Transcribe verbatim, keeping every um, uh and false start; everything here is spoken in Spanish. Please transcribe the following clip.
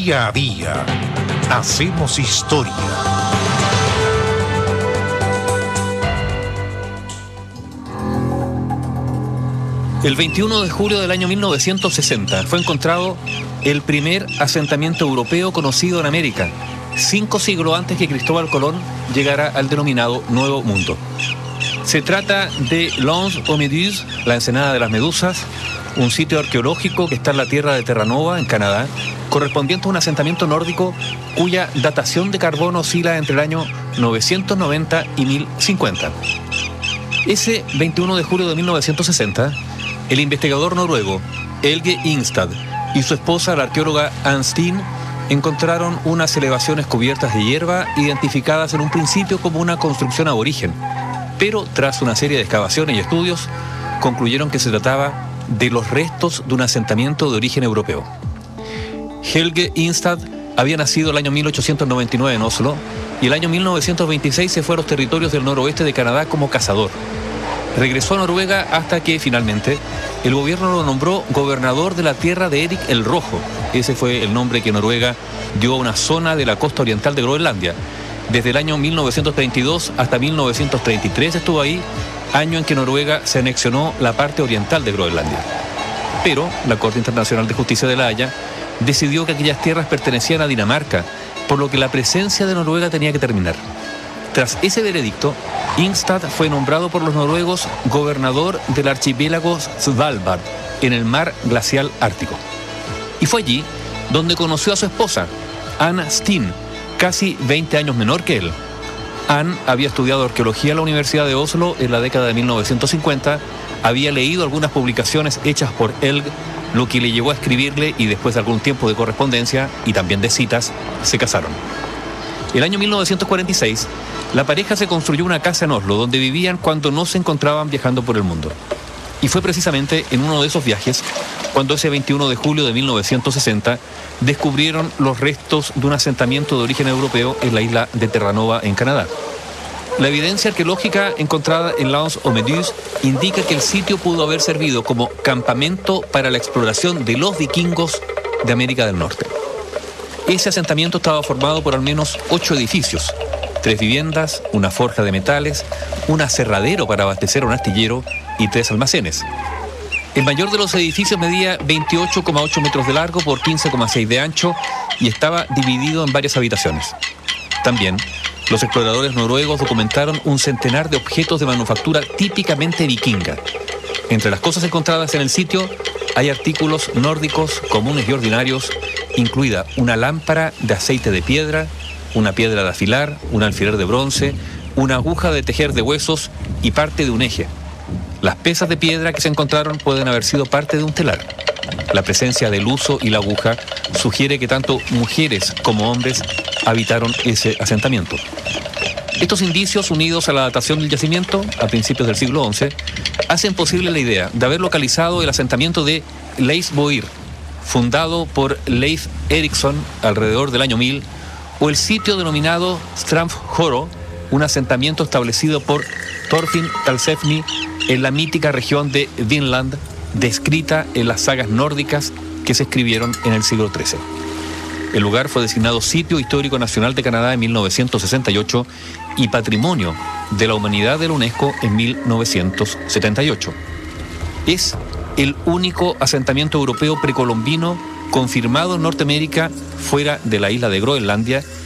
Día a día hacemos historia. El veintiuno de julio del año mil novecientos sesenta fue encontrado el primer asentamiento europeo conocido en América, cinco siglos antes que Cristóbal Colón llegara al denominado Nuevo Mundo. Se trata de l'Anse aux Méduses, la ensenada de las medusas, un sitio arqueológico que está en la tierra de Terranova, en Canadá, correspondiente a un asentamiento nórdico cuya datación de carbono oscila entre el año novecientos noventa y mil cincuenta. Ese veintiuno de julio de mil novecientos sesenta, el investigador noruego Helge Ingstad y su esposa, la arqueóloga Ann Steen, encontraron unas elevaciones cubiertas de hierba identificadas en un principio como una construcción aborigen, pero tras una serie de excavaciones y estudios concluyeron que se trataba de los restos de un asentamiento de origen europeo. Helge Ingstad había nacido el año mil ochocientos noventa y nueve en Oslo y el año mil novecientos veintiséis se fue a los territorios del noroeste de Canadá como cazador. Regresó a Noruega hasta que, finalmente, el gobierno lo nombró gobernador de la tierra de Erik el Rojo. Ese fue el nombre que Noruega dio a una zona de la costa oriental de Groenlandia. Desde el año mil novecientos treinta y dos hasta mil novecientos treinta y tres estuvo ahí, año en que Noruega se anexionó la parte oriental de Groenlandia. Pero la Corte Internacional de Justicia de La Haya decidió que aquellas tierras pertenecían a Dinamarca, por lo que la presencia de Noruega tenía que terminar. Tras ese veredicto, Ingstad fue nombrado por los noruegos gobernador del archipiélago Svalbard, en el mar glacial ártico. Y fue allí donde conoció a su esposa, Ann Steen, casi veinte años menor que él. Ann había estudiado arqueología en la Universidad de Oslo en la década de mil novecientos cincuenta, había leído algunas publicaciones hechas por Helge, lo que le llevó a escribirle, y después de algún tiempo de correspondencia y también de citas, se casaron. El año mil novecientos cuarenta y seis, la pareja se construyó una casa en Oslo donde vivían cuando no se encontraban viajando por el mundo. Y fue precisamente en uno de esos viajes cuando ese veintiuno de julio de mil novecientos sesenta descubrieron los restos de un asentamiento de origen europeo en la isla de Terranova, en Canadá. La evidencia arqueológica encontrada en l'Anse aux Méduses indica que el sitio pudo haber servido como campamento para la exploración de los vikingos de América del Norte. Ese asentamiento estaba formado por al menos ocho edificios, tres viviendas, una forja de metales, un aserradero para abastecer un astillero y tres almacenes. El mayor de los edificios medía veintiocho coma ocho metros de largo por quince coma seis de ancho y estaba dividido en varias habitaciones. También, los exploradores noruegos documentaron un centenar de objetos de manufactura típicamente vikinga. Entre las cosas encontradas en el sitio hay artículos nórdicos comunes y ordinarios, incluida una lámpara de aceite de piedra, una piedra de afilar, un alfiler de bronce, una aguja de tejer de huesos y parte de un eje. Las piezas de piedra que se encontraron pueden haber sido parte de un telar. La presencia del huso y la aguja sugiere que tanto mujeres como hombres habitaron ese asentamiento. Estos indicios, unidos a la datación del yacimiento, a principios del siglo once, hacen posible la idea de haber localizado el asentamiento de Leifsboir, fundado por Leif Erikson alrededor del año mil, o el sitio denominado Stranfjoro, un asentamiento establecido por Thorfinn Karlsefni en la mítica región de Vinland, descrita en las sagas nórdicas que se escribieron en el siglo trece. El lugar fue designado Sitio Histórico Nacional de Canadá en mil novecientos sesenta y ocho y Patrimonio de la Humanidad de la UNESCO en mil novecientos setenta y ocho. Es el único asentamiento europeo precolombino confirmado en Norteamérica fuera de la isla de Groenlandia